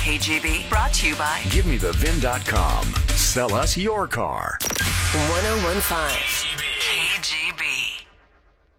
KGB. Brought to you by GiveMeTheVin.com. Sell us your car. 1015.